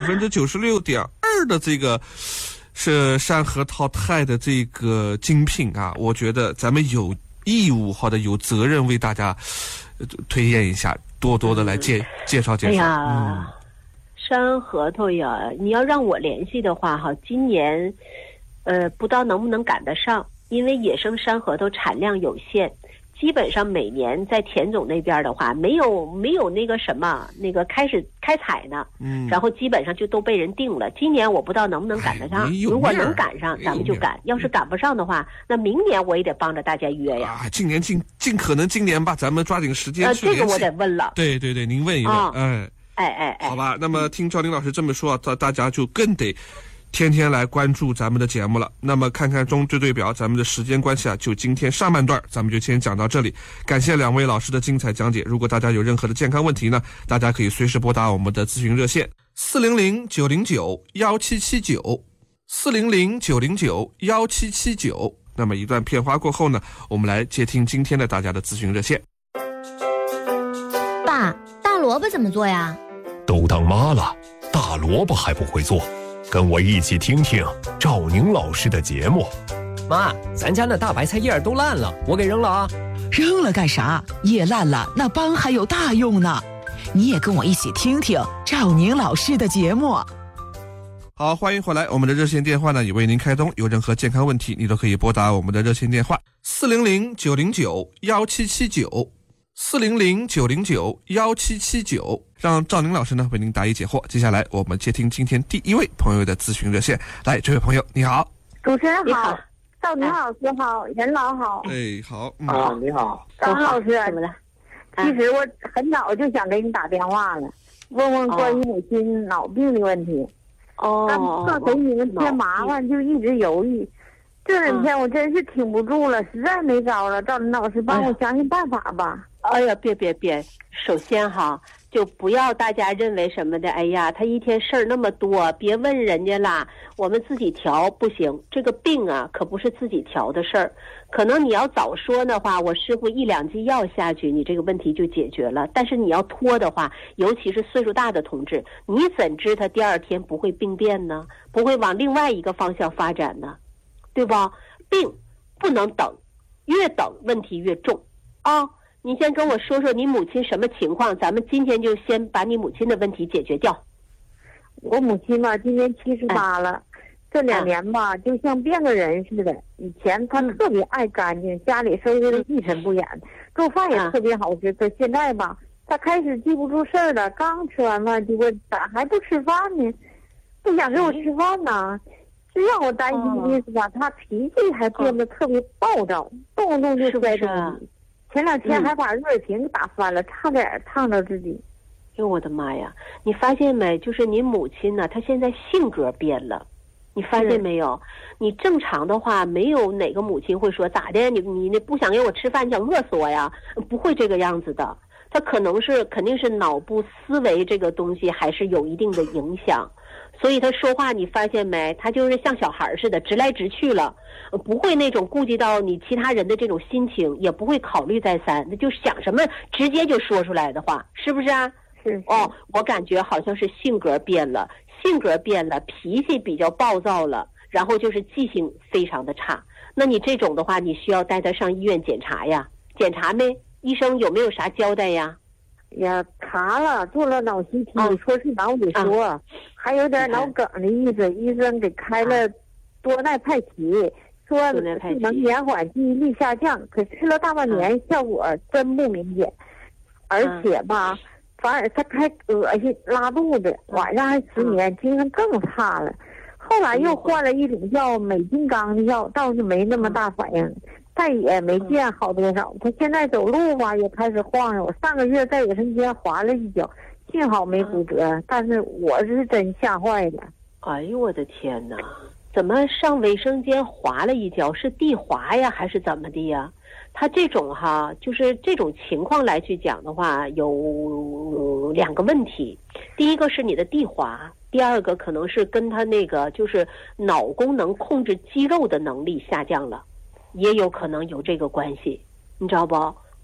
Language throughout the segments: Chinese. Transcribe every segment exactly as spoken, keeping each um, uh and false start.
分之九十六点二的这个是山核桃肽的这个精品啊，我觉得咱们有义务或者有责任为大家推荐一下，多多的来介、嗯、介绍介绍。 哎呀，嗯、山核桃呀，你要让我联系的话哈，今年呃不知道能不能赶得上，因为野生山核桃产量有限。基本上每年在田总那边的话，没有没有那个什么那个开始开采呢，嗯，然后基本上就都被人定了。今年我不知道能不能赶得上，哎、如果能赶上，咱们就赶；要是赶不上的话，那明年我也得帮着大家约呀。 啊，今年尽尽可能今年吧，咱们抓紧时间去联系。 呃，这个我得问了。 对对对，您问一问，哦、哎哎哎哎， 好吧。那么听赵林老师这么说，大大家就更得天天来关注咱们的节目了。那么看看中对对表，咱们的时间关系啊，就今天上半段咱们就先讲到这里。感谢两位老师的精彩讲解。如果大家有任何的健康问题呢，大家可以随时拨打我们的咨询热线四零零九零九幺七七九四零零九零九幺七七九。那么一段片花过后呢，我们来接听今天的大家的咨询热线。 爸，大萝卜怎么做呀？ 都当妈了，大萝卜还不会做？跟我一起听听赵宁老师的节目。 妈，咱家那大白菜叶都烂了，我给扔了啊。 扔了干啥？叶烂了，那帮还有大用呢。你也跟我一起听听赵宁老师的节目。 好，欢迎回来，我们的热线电话呢也为您开通，有任何健康问题你都可以拨打我们的热线电话四零零九零九幺七七九四零零九零九幺七七九，让赵宁老师呢为您答疑解惑。接下来我们接听今天第一位朋友的咨询热线。来，这位朋友你好。 主持人好，赵宁老师好，任老好。 哎，好， 嗯、啊，你好， 赵老师， 怎么了？ 其实我很早就想给你打电话了，问问关于母亲脑病的问题。 哦， 但怕给你们添麻烦，就一直犹豫。这两天我真是挺不住了，实在没招了。赵林老师，帮我想想办法吧。 哎呀，别别别！首先哈，就不要大家认为什么的。哎呀，他一天事儿那么多，别问人家啦，我们自己调不行。这个病啊，可不是自己调的事儿。可能你要早说的话，我师傅一两剂药下去，你这个问题就解决了。但是你要拖的话，尤其是岁数大的同志，你怎知他第二天不会病变呢？不会往另外一个方向发展呢？对吧？病不能等，越等问题越重啊！你先跟我说说你母亲什么情况，咱们今天就先把你母亲的问题解决掉。 我母亲吧，今年七十八了，哎、这两年吧，就像变个人似的。以前她特别爱干净，嗯、家里收拾的一尘不染，做饭也特别好吃。可现在吧，她开始记不住事儿了，刚吃完饭就问咋还不吃饭呢？不想给我吃饭呢？这让我担心的是吧，哦、他脾气还变得特别暴躁，哦、动不动就摔东西。前两天还把热水瓶打翻了，嗯、差点烫着自己。 哟，我的妈呀！你发现没？就是你母亲呢，她现在性格变了，你发现没有？你正常的话，没有哪个母亲会说咋的？你你你不想给我吃饭，你想饿死我呀？不会这个样子的。她可能是肯定是脑部思维这个东西还是有一定的影响。所以他说话你发现没，他就是像小孩似的直来直去了，不会那种顾及到你其他人的这种心情，也不会考虑再三，那就想什么直接就说出来的话，是不是啊？ 是。 哦，我感觉好像是性格变了，性格变了，脾气比较暴躁了，然后就是记性非常的差。那你这种的话，你需要带他上医院检查呀，检查没？医生有没有啥交代呀？ 呀，查了，做了脑 C T，、啊、说是脑萎缩、啊，还有点脑梗的意思。医生给开了多奈派奇，说能延缓记忆力下降。可吃了大半年，啊、效果真不明显。而且吧，啊、反而他还恶心、拉肚子，晚上还失眠，精神更差了。后来又换了一种叫美金刚的药，倒是没那么大反应。但也没见好多少，他现在走路吧也开始晃悠。我上个月在卫生间滑了一跤，幸好没骨折，但是我是真吓坏了。 哎呦我的天哪，怎么上卫生间滑了一跤？是地滑呀还是怎么的呀？他这种哈，就是这种情况来去讲的话，有两个问题。第一个是你的地滑，第二个可能是跟他那个就是脑功能控制肌肉的能力下降了。也有可能有这个关系，你知道不？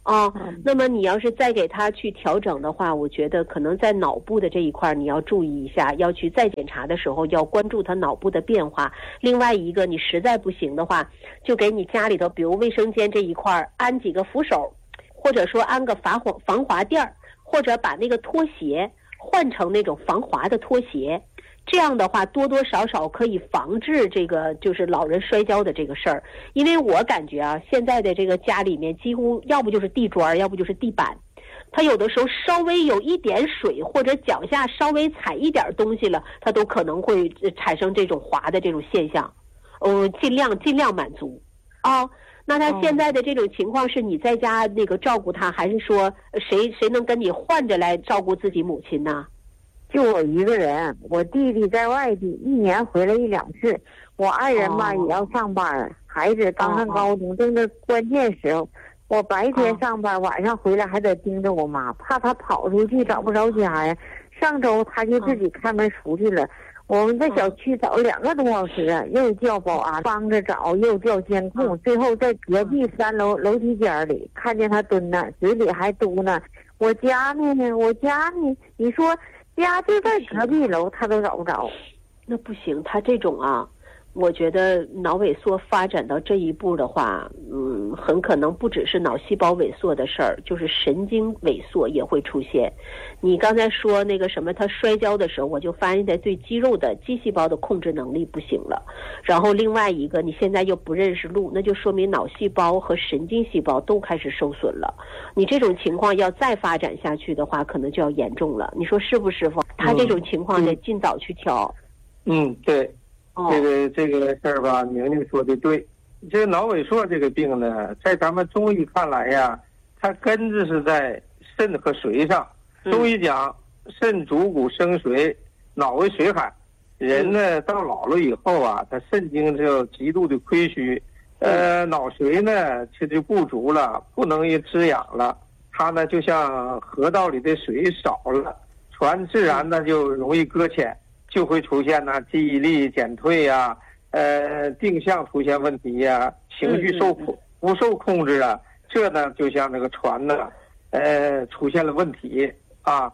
啊，那么你要是再给他去调整的话，我觉得可能在脑部的这一块你要注意一下，要去再检查的时候要关注他脑部的变化。另外一个，你实在不行的话，就给你家里头，比如卫生间这一块安几个扶手，或者说安个防滑防滑垫儿，或者把那个拖鞋换成那种防滑的拖鞋。这样的话多多少少可以防治这个就是老人摔跤的这个事儿。因为我感觉啊，现在的这个家里面几乎要不就是地砖，要不就是地板，他有的时候稍微有一点水或者脚下稍微踩一点东西了，他都可能会产生这种滑的这种现象。嗯，尽量尽量满足啊。那他现在的这种情况是你在家那个照顾他，还是说谁谁能跟你换着来照顾自己母亲呢？ 就我一个人，我弟弟在外地，一年回来一两次。我爱人吧、哦、也要上班，孩子刚上高中，正是关键时候。我白天上班，晚上回来还得盯着我妈，怕她跑出去找不着家呀。上周她就自己开门出去了，我们在小区找了两个多小时，又叫保安帮着找，又调监控，最后在隔壁三楼楼梯间里看见她蹲那，嘴里还嘟囔：“我家呢，我家呢。”你说家就在隔壁楼，她都找不着。 那不行，她这种啊。我觉得脑萎缩发展到这一步的话，嗯，很可能不只是脑细胞萎缩的事儿，就是神经萎缩也会出现。你刚才说那个什么，他摔跤的时候，我就发现他对肌肉的肌细胞的控制能力不行了。然后另外一个，你现在又不认识路，那就说明脑细胞和神经细胞都开始受损了。你这种情况要再发展下去的话，可能就要严重了。你说是不是，师傅？他这种情况得尽早去调。 嗯，嗯对。这个这个事儿吧，宁宁说的对。这个脑萎缩这个病呢，在咱们中医看来呀，它根子是在肾和髓上。中医讲，肾主骨生髓，脑为髓海。人呢到老了以后啊，他肾精就极度的亏虚，呃，脑髓呢它就不足了，不能滋养了。它呢就像河道里的水少了，船自然呢就容易搁浅。就会出现呢、啊、记忆力减退呀、啊，呃，定向出现问题呀、啊，情绪受控不受控制啊，这呢就像那个船呢，呃，出现了问题啊。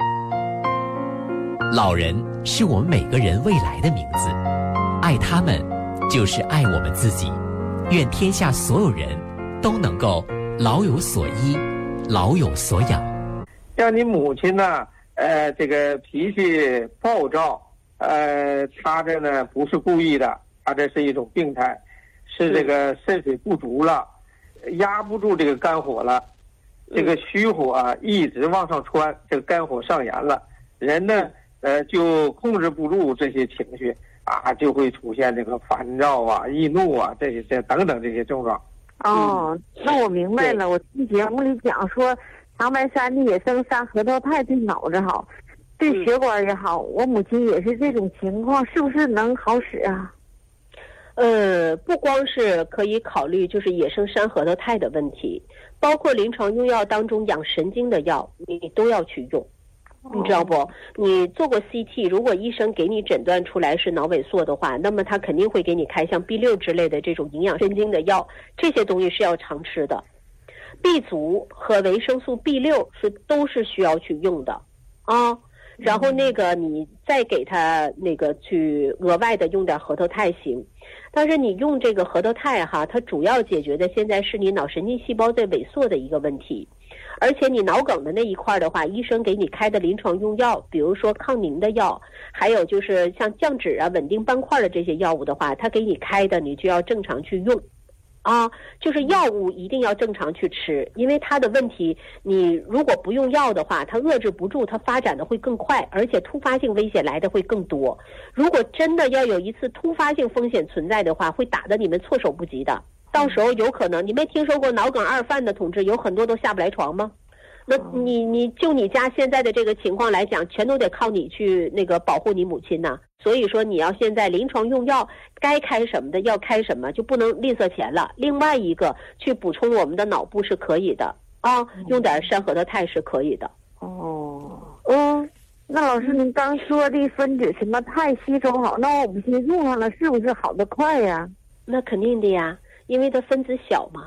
老人是我们每个人未来的名字，爱他们就是爱我们自己。愿天下所有人都能够老有所依，老有所养。 像你母亲呢，呃，这个脾气暴躁。呃，他这呢不是故意的，他这是一种病态，是这个肾水不足了，压不住这个肝火了，这个虚火啊一直往上窜，这个肝火上炎了，人呢呃就控制不住这些情绪啊，就会出现这个烦躁啊、易怒啊这些这等等这些症状。 哦，那我明白了。我听节目里讲说，长白山的野生山核桃肽对脑子好。对血管也好，我母亲也是这种情况，是不是能好使啊？ 呃，不光是可以考虑就是野生山核桃肽的问题，包括临床用药当中养神经的药，你都要去用，你知道不？你做过 C T， 如果医生给你诊断出来是脑萎缩的话，那么他肯定会给你开像 B 六 之类的这种营养神经的药，这些东西是要常吃的。B 族和维生素 B 六 是都是需要去用的啊。然后那个你再给他那个去额外的用点核桃肽行，但是你用这个核桃肽哈，它主要解决的现在是你脑神经细胞在萎缩的一个问题，而且你脑梗的那一块的话，医生给你开的临床用药，比如说抗凝的药，还有就是像降脂啊、稳定斑块的这些药物的话，他给你开的你就要正常去用。啊，就是药物一定要正常去吃，因为它的问题，你如果不用药的话，它遏制不住，它发展的会更快，而且突发性危险来的会更多。如果真的要有一次突发性风险存在的话，会打得你们措手不及的。到时候有可能，你没听说过脑梗二犯的同志有很多都下不来床吗？那你你就你家现在的这个情况来讲，全都得靠你去那个保护你母亲呐。所以说你要现在临床用药该开什么的要开什么，就不能吝啬钱了。另外一个去补充我们的脑部是可以的啊，用点山核桃肽是可以的。 哦，嗯，那老师您刚说的分子什么肽吸收好，那我母亲用上了是不是好得快呀？ 那肯定的呀，因为它分子小嘛。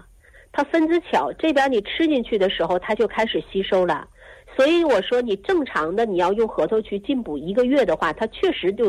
它分子巧，这边你吃进去的时候，它就开始吸收了。所以我说，你正常的你要用核桃去进补一个月的话，它确实就